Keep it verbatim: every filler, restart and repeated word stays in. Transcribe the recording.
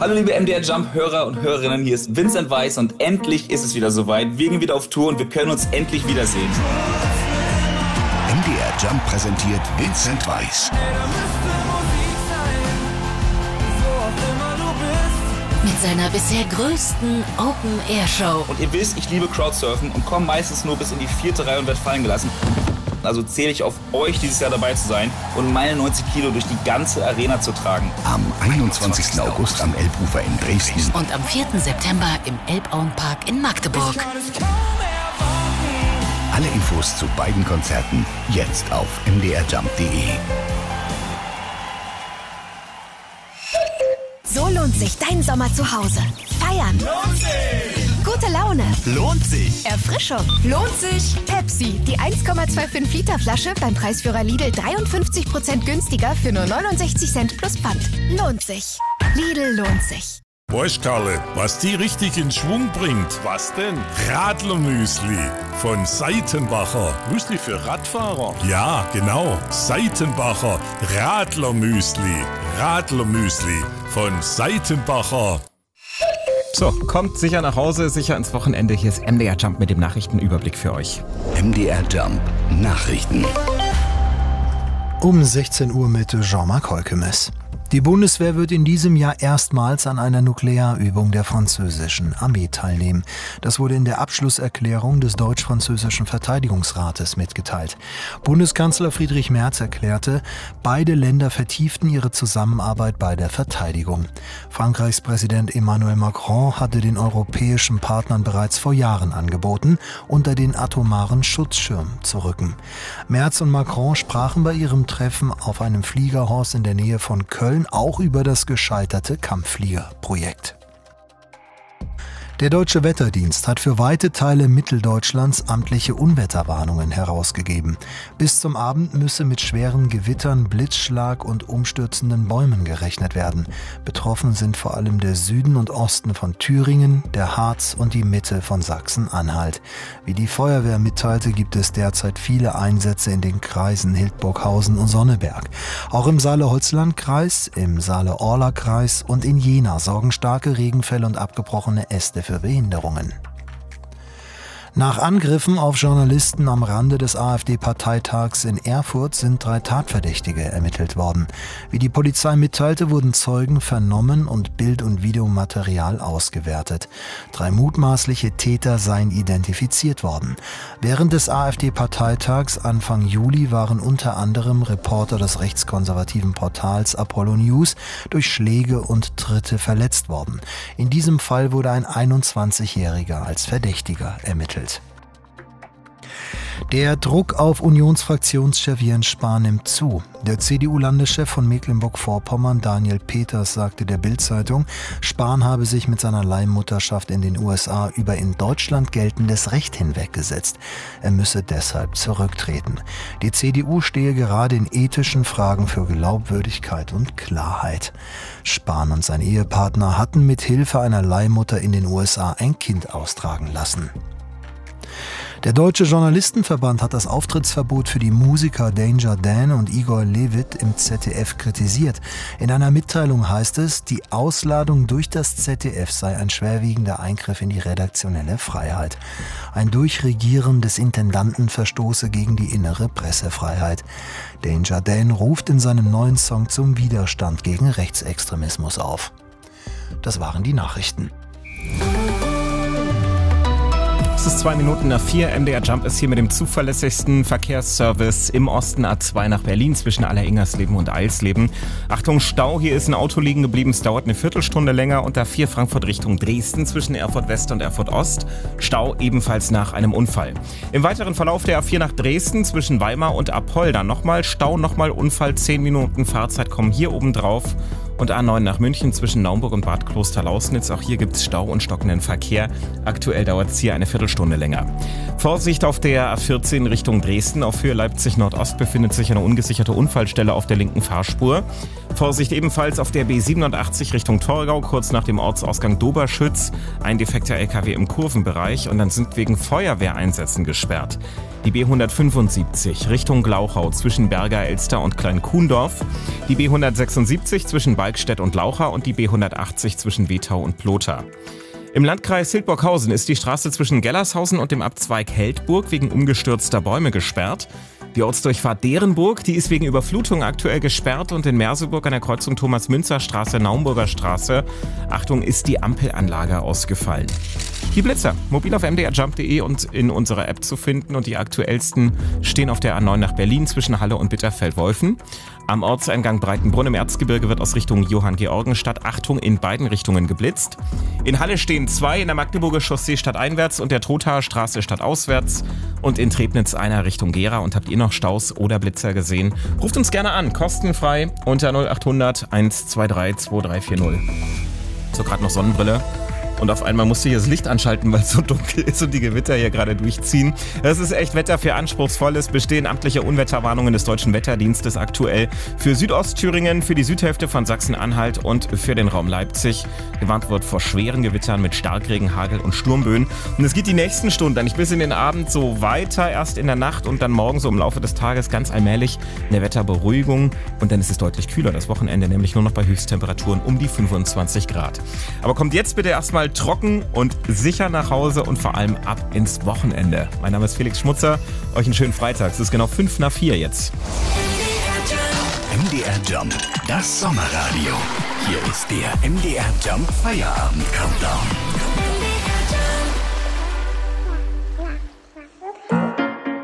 Hallo liebe M D R Jump Hörer und Hörerinnen, hier ist Vincent Weiss und endlich ist es wieder soweit. Wir gehen wieder auf Tour und wir können uns endlich wiedersehen. M D R Jump präsentiert Vincent Weiss. Mit seiner bisher größten Open-Air-Show. Und ihr wisst, ich liebe Crowdsurfen und komme meistens nur bis in die vierte Reihe und werde fallen gelassen. Also zähle ich auf euch, dieses Jahr dabei zu sein und meine neunzig Kilo durch die ganze Arena zu tragen. Am einundzwanzigsten August am Elbufer in Dresden. Und am vierten September im Elbauenpark in Magdeburg. Alle Infos zu beiden Konzerten jetzt auf m d r jump punkt d e. So lohnt sich dein Sommer zu Hause. Feiern. Lohnt sich. Gute Laune. Lohnt sich. Erfrischung. Lohnt sich. Pepsi, die eins Komma fünfundzwanzig Liter Flasche beim Preisführer Lidl dreiundfünfzig Prozent günstiger für nur neunundsechzig Cent plus Pfand. Lohnt sich. Lidl lohnt sich. Weißt Karle, was die richtig in Schwung bringt? Was denn? Radlermüsli von Seitenbacher. Müsli für Radfahrer? Ja, genau. Seitenbacher Radlermüsli. Radlermüsli von Seitenbacher. So, kommt sicher nach Hause, sicher ins Wochenende. Hier ist M D R Jump mit dem Nachrichtenüberblick für euch. M D R Jump Nachrichten. Um sechzehn Uhr mit Jean-Marc Holkemes. Die Bundeswehr wird in diesem Jahr erstmals an einer Nuklearübung der französischen Armee teilnehmen. Das wurde in der Abschlusserklärung des deutsch-französischen Verteidigungsrates mitgeteilt. Bundeskanzler Friedrich Merz erklärte, beide Länder vertieften ihre Zusammenarbeit bei der Verteidigung. Frankreichs Präsident Emmanuel Macron hatte den europäischen Partnern bereits vor Jahren angeboten, unter den atomaren Schutzschirm zu rücken. Merz und Macron sprachen bei ihrem Treffen auf einem Fliegerhorst in der Nähe von Köln auch über das gescheiterte Kampffliegerprojekt. Der Deutsche Wetterdienst hat für weite Teile Mitteldeutschlands amtliche Unwetterwarnungen herausgegeben. Bis zum Abend müsse mit schweren Gewittern, Blitzschlag und umstürzenden Bäumen gerechnet werden. Betroffen sind vor allem der Süden und Osten von Thüringen, der Harz und die Mitte von Sachsen-Anhalt. Wie die Feuerwehr mitteilte, gibt es derzeit viele Einsätze in den Kreisen Hildburghausen und Sonneberg. Auch im Saale-Holzland-Kreis, im Saale-Orla-Kreis und in Jena sorgen starke Regenfälle und abgebrochene Äste für Behinderungen. Nach Angriffen auf Journalisten am Rande des AfD-Parteitags in Erfurt sind drei Tatverdächtige ermittelt worden. Wie die Polizei mitteilte, wurden Zeugen vernommen und Bild- und Videomaterial ausgewertet. Drei mutmaßliche Täter seien identifiziert worden. Während des AfD-Parteitags Anfang Juli waren unter anderem Reporter des rechtskonservativen Portals Apollo News durch Schläge und Tritte verletzt worden. In diesem Fall wurde ein einundzwanzigjähriger als Verdächtiger ermittelt. Der Druck auf Unionsfraktionschef Jens Spahn nimmt zu. Der C D U-Landeschef von Mecklenburg-Vorpommern, Daniel Peters, sagte der Bild-Zeitung, Spahn habe sich mit seiner Leihmutterschaft in den U S A über in Deutschland geltendes Recht hinweggesetzt. Er müsse deshalb zurücktreten. Die C D U stehe gerade in ethischen Fragen für Glaubwürdigkeit und Klarheit. Spahn und sein Ehepartner hatten mit Hilfe einer Leihmutter in den U S A ein Kind austragen lassen. Der Deutsche Journalistenverband hat das Auftrittsverbot für die Musiker Danger Dan und Igor Levit im Z D F kritisiert. In einer Mitteilung heißt es, die Ausladung durch das Z D F sei ein schwerwiegender Eingriff in die redaktionelle Freiheit. Ein Durchregieren des Intendanten verstoße gegen die innere Pressefreiheit. Danger Dan ruft in seinem neuen Song zum Widerstand gegen Rechtsextremismus auf. Das waren die Nachrichten. Es ist zwei Minuten nach vier. M D R Jump ist hier mit dem zuverlässigsten Verkehrsservice im Osten A zwei nach Berlin zwischen Alleringhersleben und Eilsleben. Achtung, Stau, hier ist ein Auto liegen geblieben. Es dauert eine Viertelstunde länger. Und A vier Frankfurt Richtung Dresden zwischen Erfurt West und Erfurt Ost. Stau ebenfalls nach einem Unfall. Im weiteren Verlauf der A vier nach Dresden zwischen Weimar und Apolda nochmal Stau, nochmal Unfall. Zehn Minuten Fahrzeit kommen hier oben drauf. Und A neun nach München zwischen Naumburg und Bad Kloster-Lausnitz. Auch hier gibt es Stau und stockenden Verkehr. Aktuell dauert es hier eine Viertelstunde länger. Vorsicht auf der A vierzehn Richtung Dresden. Auf Höhe Leipzig Nordost befindet sich eine ungesicherte Unfallstelle auf der linken Fahrspur. Vorsicht ebenfalls auf der B siebenundachtzig Richtung Torgau, kurz nach dem Ortsausgang Doberschütz. Ein defekter L K W im Kurvenbereich und dann sind wegen Feuerwehreinsätzen gesperrt. Die B hundertfünfundsiebzig Richtung Glauchau zwischen Berger Elster und Klein-Kuhndorf. Die B hundertsechsundsiebzig zwischen Balkstedt und Laucha und die B hundertachtzig zwischen Wetau und Plotha. Im Landkreis Hildburghausen ist die Straße zwischen Gellershausen und dem Abzweig Heldburg wegen umgestürzter Bäume gesperrt. Die Ortsdurchfahrt Derenburg, die ist wegen Überflutung aktuell gesperrt und in Merseburg an der Kreuzung Thomas-Münzer-Straße, Naumburger Straße, Achtung, ist die Ampelanlage ausgefallen. Die Blitzer, mobil auf m d r jump punkt d e und in unserer App zu finden und die aktuellsten stehen auf der A neun nach Berlin zwischen Halle und Bitterfeld-Wolfen. Am Ortseingang Breitenbrunn im Erzgebirge wird aus Richtung Johann-Georgen-Stadt, Achtung, in beiden Richtungen geblitzt. In Halle stehen zwei, in der Magdeburger Chaussee stadteinwärts und der Trothaer Straße stadtauswärts und in Trebnitz einer Richtung Gera. Und habt ihr noch Staus oder Blitzer gesehen? Ruft uns gerne an, kostenfrei unter null achthundert eins zwei drei zwei drei vier null. So, gerade noch Sonnenbrille. Und auf einmal musste ich das Licht anschalten, weil es so dunkel ist und die Gewitter hier gerade durchziehen. Das ist echt Wetter für Anspruchsvolles. Bestehen amtliche Unwetterwarnungen des Deutschen Wetterdienstes aktuell für Südostthüringen, für die Südhälfte von Sachsen-Anhalt und für den Raum Leipzig. Gewarnt wird vor schweren Gewittern mit Starkregen, Hagel und Sturmböen. Und es geht die nächsten Stunden eigentlich bis in den Abend so weiter, erst in der Nacht und dann morgen so im Laufe des Tages ganz allmählich eine Wetterberuhigung. Und dann ist es deutlich kühler. Das Wochenende nämlich nur noch bei Höchsttemperaturen um die fünfundzwanzig Grad. Aber kommt jetzt bitte erstmal trocken und sicher nach Hause und vor allem ab ins Wochenende. Mein Name ist Felix Schmutzer. Euch einen schönen Freitag. Es ist genau fünf nach vier jetzt. M D R Jump, das Sommerradio. Hier ist der M D R Jump Feierabend Countdown.